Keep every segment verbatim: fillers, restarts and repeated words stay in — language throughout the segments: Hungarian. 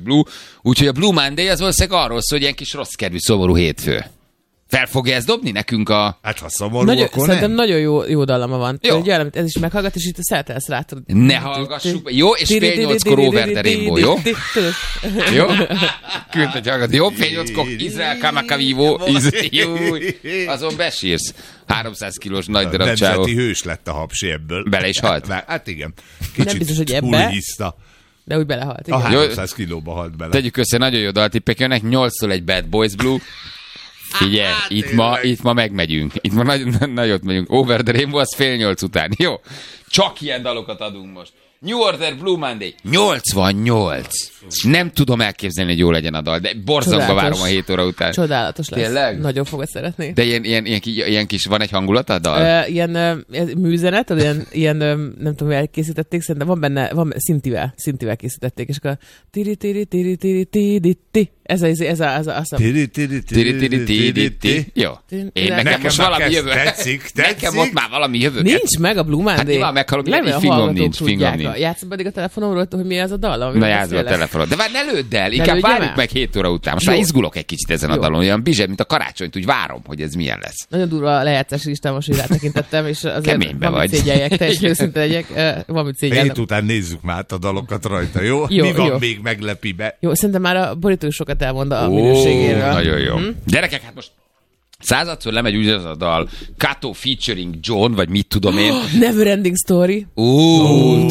Blue, úgyhogy a Blue Monday az valószínűleg arról szól, hogy ilyen kis rossz kedvű, szomorú hétfő. Fel fogja ezt dobni nekünk a... Hát ha szomorú, nagyon, akkor szerintem nem. nagyon jó, jó dallama van. Jó. Ugye, ez is meghallgat, és itt szeretelsz rá. Ne hallgassuk. Jó, és fél nyolckor Over the Rainbow, jó? Jó? Küld, hogy hallgat. Jó, fél nyolckor Izrael Kamakavivo. Azon besírsz. háromszáz kilós nagy darab csávó. Nemzeti hős lett a Hapsi ebből. Bele is halt? Hát igen. Kicsit nem biztos, hogy ebbe, túlhiszta. de úgy belehalt. Igen. A háromszáz kilóba halt bele. Tegyük össze, nagyon jó daltippek jönnek. nyolctól egy Bad Boys Blue. Figyelj, itt ma, itt ma megmegyünk. Itt ma nagy, nagyot megyünk. Over the Rainbow, az fél nyolc után. Jó? Csak ilyen dalokat adunk most. New Order Blue Monday. nyolcvannyolc. Nem tudom elképzelni, hogy jó legyen a dal, de borzongva várom a hét óra után. Csodálatos lesz. Tényleg? Nagyon fogod szeretni. De ilyen, ilyen, ilyen, ilyen kis, van egy hangulata a dal? Uh, ilyen uh, műzenet, ilyen, ilyen uh, nem tudom, elkészítették, szerintem van benne, van szintivel, szintivel készítették, és akkor tiri tiri tiri tiri tiri ti. Ez a, ez a, ez a, ez a, ez a... Tiri tiri tiri tiri tiri ti. Jó. Én nekem most valami jövő. Tetszik, tetszik. Nekem ott már valami jövő. Nincs meg a Blue Monday. Hát nyilván meghalom, hogy fingom nincs, fingom nincs. Játszom pedig a telefonomról, hogy mi ez a dal, na játszom a telefonon. De már ne lődd el, inkább várjuk meg hét óra után. Most már izgulok egy kicsit ezen a dalon, olyan bizseb, mint a karácsonyt, úgy várom, hogy ez milyen lesz. Nagyon durva a lejátszási listán, most így rátekintettem, és azért keménybe van, mit szégyeljek, teljesen őszinte legyek, van, mit szégyellem. Hét után nézzük már át a dalokat rajta, jó? Jó, mi van jó. még meglepibe? Jó, szerintem már a borító sokat elmond a Ó, minőségéről. Nagyon jó. Hm? Gyerekek, hát most századszor lemegy úgy az a dal, Kato featuring John, vagy mit tudom én. Never Ending Story. Ó,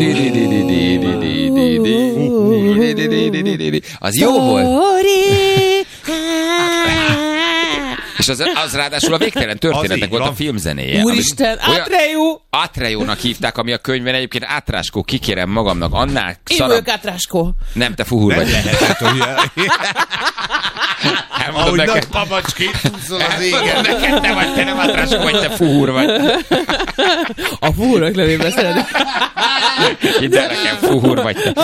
az jó volt. És az, az ráadásul a végtelen történetnek volt a filmzenéje. Úristen, Atreyu! Atreyónak hívták, ami a könyvben egyébként Átráskó, kikérem magamnak, annál Én szarabb... vagyok Átráskó. Nem, te fuhúr vagy. Ahogy nagy papacskét húzol az égen. Neked te vagy, te nem Átráskó vagy, te fuhúr vagy. A fuhúrok levébe szeretem. Hidd el nekem, fuhúr vagy te.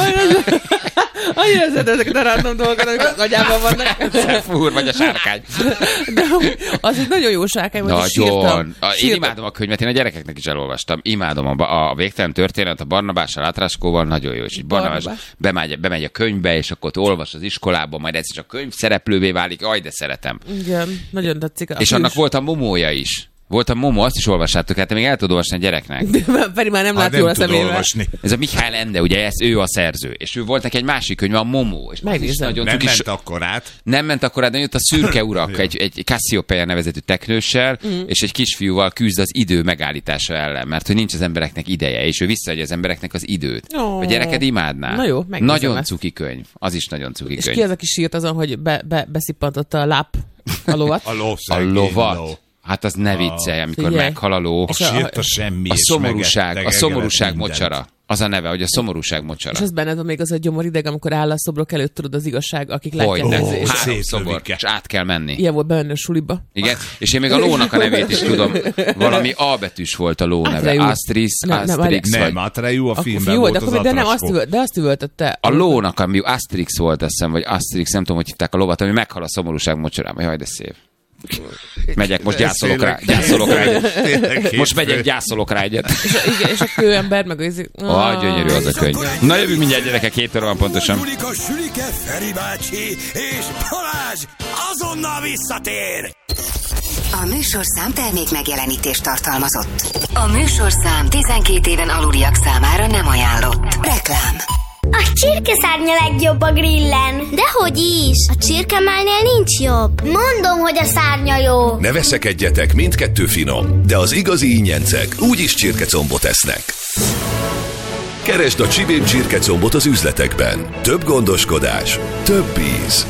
Annyira szeretem ezeket a random dolgokat, amik az agyában vannak. Te fuhúr vagy a sárkány. De az egy nagyon jó sárkány, hogy sírtam. Én imádom a könyvet, én a gyerekeknek is elolvastam. Imádom a, a végtelen történet a Barnabással, Átráskóval, nagyon jó. És így Barnabás bemegy, bemegy a könyvbe, és akkor ott olvas az iskolában, majd egyszer csak könyv szereplővé válik. Aj, de szeretem. Igen, nagyon tetszik. És annak volt a momója is. Volt a Momo, azt is olvassátok, hát még el tud olvasni a gyereknek. Pedig már nem lát jól a szemével. Ez a Mihály Ende, ugye ez, ő a szerző. És ő volt neki egy másik könyve, a Momo. És nagyon nem ment akkor át. Nem ment akkor át, de jött a Szürke urak, egy, egy Cassiopeia nevezetű teknőssel, mm. és egy kisfiúval küzd az idő megállítása ellen, mert hogy nincs az embereknek ideje, és ő visszaadja az embereknek az időt. Oh. A gyereked imádná. Na jó, nagyon ezt. Cuki könyv. Az is nagyon cuki és könyv. És ki az, aki sírt azon, hogy be, be, beszippantotta a láp a lovat? a ló, a lovat. Hát az ne viccelj, amikor Figyelj. meghal a ló. A sírta semmi. A szomorúság, a szomorúság mocsara. Az a neve, hogy a szomorúság mocsara. És az benned van még az a gyomorideg, amikor áll a szobrok előtt, tudod, az igazság, akik látják oh, nézni. Három szobor, és át kell menni. Ilyen volt benne a suliba. Igen, és én még a lónak a nevét is tudom. Valami A betűs volt a ló neve. Astris, Asterix. Nem, Atreyu a filmben jó, volt de az akkor, de nem Atraskó. azt, de azt üvöltötte. A lónak, ami Asterix volt, azt hiszem, vagy Asterix, nem tudom, hogy hívták a lovat, ami meghal a szomorúság mocsarában. Jaj, de szép. Megyek, most gyászolok rá, gyászolok rá egyet. Most megyek, gyászolok rá egyet. És a, igen, és a kőember meg az... Ah, gyönyörű az a könyv. Na jövünk mindjárt, gyerekek, hét óra van pontosan. A Sülike, Feri bácsi és Balázs azonnal visszatér! A műsorszám termék megjelenítést tartalmazott. A műsorszám tizenkét éven aluliak számára nem ajánlott. Reklám. A csirkeszárnya legjobb a grillen. Dehogy is. A csirkemálnél nincs jobb. Mondom, hogy a szárnya jó. Ne veszekedjetek, mindkettő finom, de az igazi ingyencek úgyis csirkecombot esznek. Keresd a Csibén csirkecombot az üzletekben. Több gondoskodás, több íz.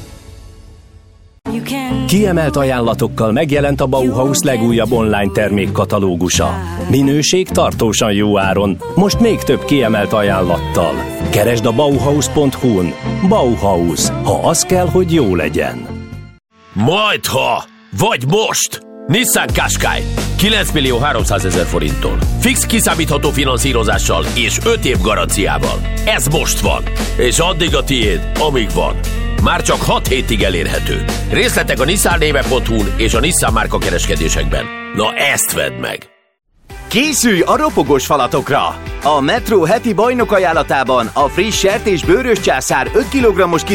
Kiemelt ajánlatokkal megjelent a Bauhaus legújabb online termékkatalógusa. Minőség tartósan jó áron, most még több kiemelt ajánlattal. Keresd a bauhaus pont hu-n. Bauhaus, ha az kell, hogy jó legyen. Majdha, vagy most! Nissan Qashqai kilenc millió háromszázezer forinttól. Fix kiszámítható finanszírozással és öt év garanciával. Ez most van, és addig a tiéd, amíg van. Már csak hat hétig elérhető. Részletek a nissan néve pont hu-n és a Nissan márka kereskedésekben. Na ezt vedd meg! Készülj a ropogós falatokra! A Metro heti bajnok ajánlatában a friss sertés bőrös császár öt kilogrammos